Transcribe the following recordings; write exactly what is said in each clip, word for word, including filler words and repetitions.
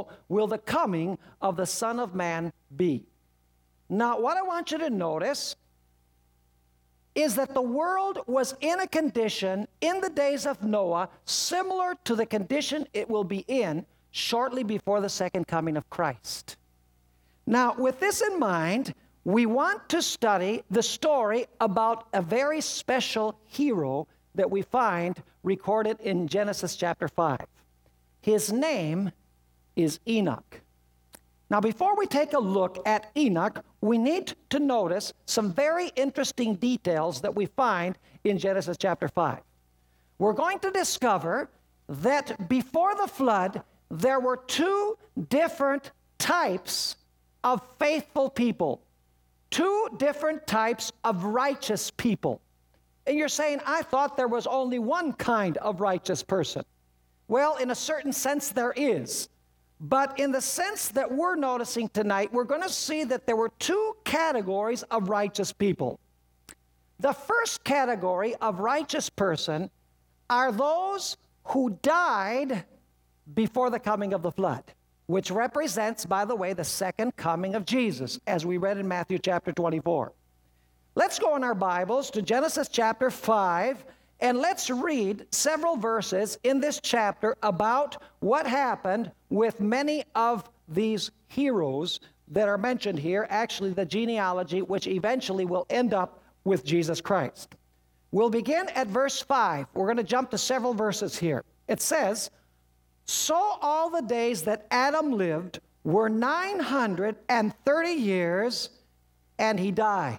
so will the coming of the Son of Man be. Now, what I want you to notice is that the world was in a condition in the days of Noah similar to the condition it will be in shortly before the second coming of Christ. Now, with this in mind, we want to study the story about a very special hero that we find recorded in Genesis chapter five. His name is Enoch. Now, before we take a look at Enoch, we need to notice some very interesting details that we find in Genesis chapter five. We're going to discover that before the flood, there were two different types of faithful people, two different types of righteous people. And you're saying, I thought there was only one kind of righteous person. Well, in a certain sense, there is. But in the sense that we're noticing tonight, we're going to see that there were two categories of righteous people. The first category of righteous person are those who died before the coming of the flood, which represents, by the way, the second coming of Jesus, as we read in Matthew chapter twenty-four. Let's go in our Bibles to Genesis chapter five, and let's read several verses in this chapter about what happened with many of these heroes that are mentioned here, actually the genealogy, which eventually will end up with Jesus Christ. We'll begin at verse five. We're going to jump to several verses here. It says, "So all the days that Adam lived were nine hundred thirty years, and he died."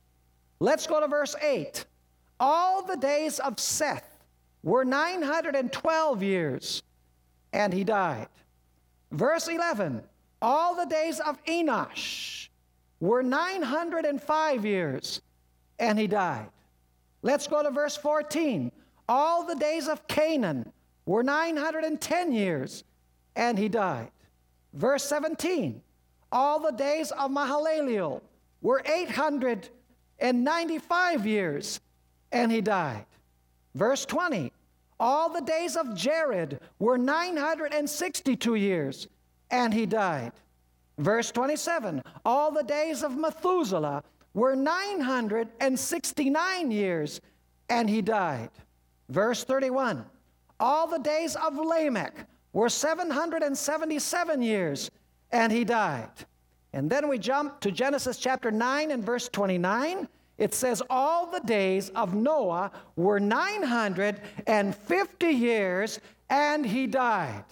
Let's go to verse eight. "All the days of Seth were nine hundred twelve years, and he died." Verse eleven. "All the days of Enosh were nine hundred five years, and he died." Let's go to verse fourteen. "All the days of Canaan were nine hundred ten years, and he died." Verse seventeen. "All the days of Mahalaleel were eight hundred ninety-five years, and he died." Verse twenty. "All the days of Jared were nine hundred sixty-two years, and he died." Verse twenty-seven. "All the days of Methuselah were nine hundred sixty-nine years, and he died." Verse thirty-one. "All the days of Lamech were seven hundred seventy-seven years, and he died." And then we jump to Genesis chapter nine and verse twenty-nine. It says, "All the days of Noah were nine hundred fifty years, and he died."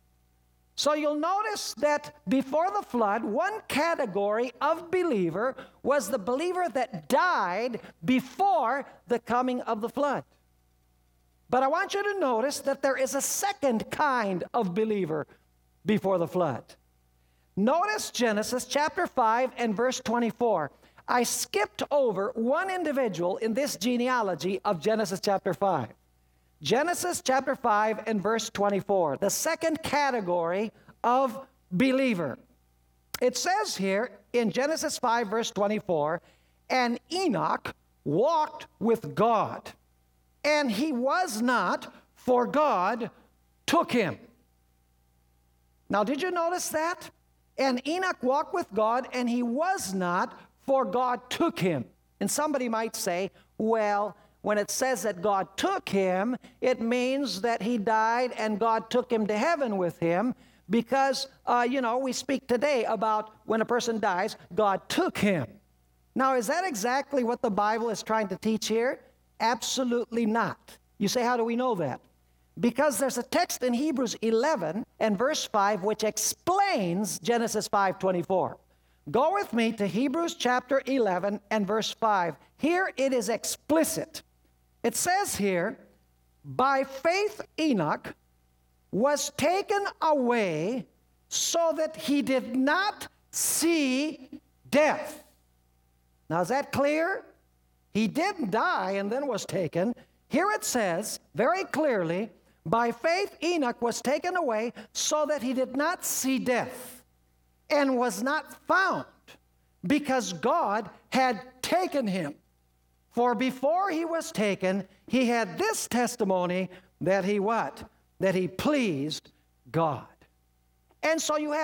So you'll notice that before the flood, one category of believer was the believer that died before the coming of the flood. But I want you to notice that there is a second kind of believer before the flood. Notice Genesis chapter five and verse twenty-four. I skipped over one individual in this genealogy of Genesis chapter five. Genesis chapter five and verse twenty-four, the second category of believer. It says here in Genesis five verse twenty-four, "And Enoch walked with God, and he was not, for God took him." Now, did you notice that? And Enoch walked with God, and he was not, for God took him. And somebody might say, well, when it says that God took him, it means that he died and God took him to heaven with him, because, uh, you know, we speak today about when a person dies, God took him. Now, is that exactly what the Bible is trying to teach here? Absolutely not. You say, how do we know that? Because there's a text in Hebrews eleven and verse five which explains Genesis five twenty-four. Go with me to Hebrews chapter eleven and verse five. Here it is explicit. It says here, "By faith Enoch was taken away so that he did not see death." Now, is that clear? He didn't die and then was taken. Here it says very clearly, by faith Enoch was taken away so that he did not see death, and was not found, because God had taken him. For before he was taken, he had this testimony, that he what? That he pleased God. And so you have